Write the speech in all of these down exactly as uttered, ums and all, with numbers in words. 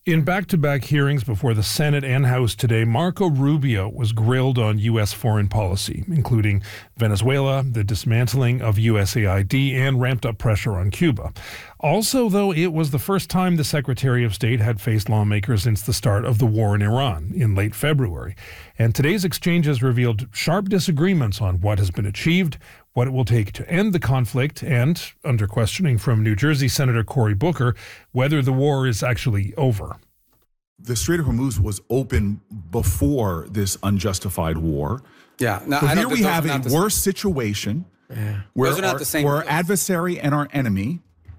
In back-to-back hearings before the Senate and House today, Marco Rubio was grilled on U S foreign policy, including Venezuela, the dismantling of U S A I D, and ramped-up pressure on Cuba. Also, though, it was the first time the Secretary of State had faced lawmakers since the start of the war in Iran in late February. And today's exchanges revealed sharp disagreements on what has been achieved, what it will take to end the conflict, and, under questioning from New Jersey Senator Cory Booker, whether the war is actually over. The Strait of Hormuz was open before this unjustified war. Yeah. No, so I here don't we have a the worse situation yeah. where, those are not our, the same where our deals. adversary and our enemy,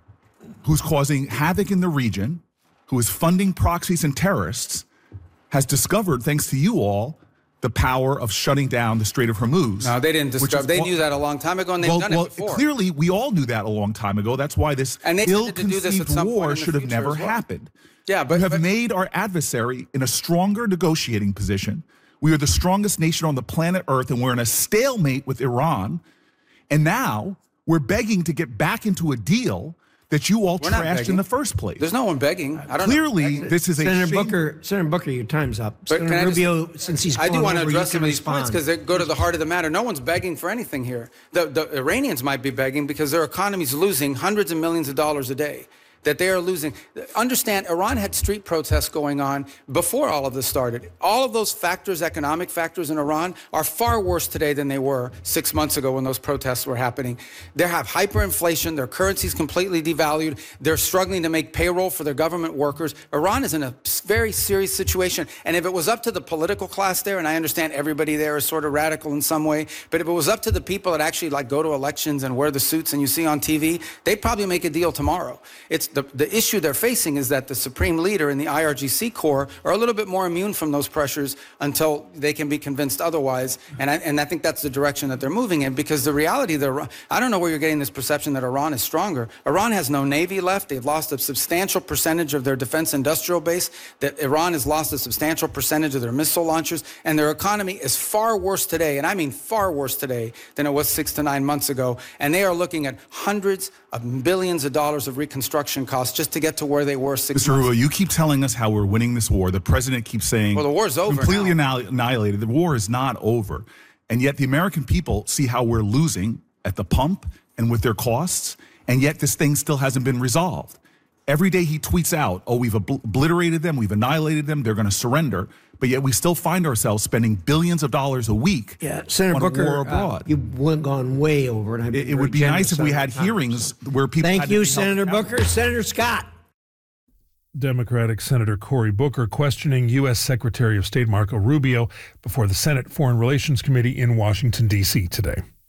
who's causing havoc in the region, who is funding proxies and terrorists, has discovered, thanks to you all, the power of shutting down the Strait of Hormuz. No, they didn't discover. They well, knew that a long time ago, and they've well, done well, it before. Clearly, we all knew that a long time ago. That's why this ill-conceived war should have never well. happened. Yeah, but you have but, made our adversary in a stronger negotiating position. We are the strongest nation on the planet Earth, and we're in a stalemate with Iran. And now we're begging to get back into a deal that you all We're trashed in the first place. There's no one begging. I don't Clearly, know. this is a Senator shame. Booker, Senator Booker, your time's up. But Senator Rubio, just, since he's I do want to over, address some of these respond. points because they go to the heart of the matter. No one's begging for anything here. The, the Iranians might be begging because their economy's losing hundreds of millions of dollars a day. That they are losing. Understand, Iran had street protests going on before all of this started. All of those factors, economic factors in Iran, are far worse today than they were six months ago when those protests were happening. They have hyperinflation. Their currency's completely devalued. They're struggling to make payroll for their government workers. Iran is in a very serious situation. And if it was up to the political class there, and I understand everybody there is sort of radical in some way, but if it was up to the people that actually like go to elections and wear the suits and you see on T V, they'd probably make a deal tomorrow. It's The, the issue they're facing is that the supreme leader and the I R G C Corps are a little bit more immune from those pressures until they can be convinced otherwise. And I, and I think that's the direction that they're moving in, because the reality, the, I don't know where you're getting this perception that Iran is stronger. Iran has no navy left. They've lost a substantial percentage of their defense industrial base. That Iran has lost a substantial percentage of their missile launchers. And their economy is far worse today, and I mean far worse today, than it was six to nine months ago. And they are looking at hundreds of billions of dollars of reconstruction costs just to get to where they were six Mister months Rubio, you keep telling us how we're winning this war. The president keeps saying, well, the war's over completely now. annihilated. The war is not over. And yet the American people see how we're losing at the pump and with their costs, and yet this thing still hasn't been resolved. Every day he tweets out, oh, we've obl- obliterated them, we've annihilated them, they're going to surrender. But yet we still find ourselves spending billions of dollars a week yeah, Senator on Booker, a war abroad. Uh, you've gone way over. And it it would be nice if we had hearings where people Thank had you, to Senator Booker. Senator Scott. Democratic Senator Cory Booker questioning U S Secretary of State Marco Rubio before the Senate Foreign Relations Committee in Washington, D C today.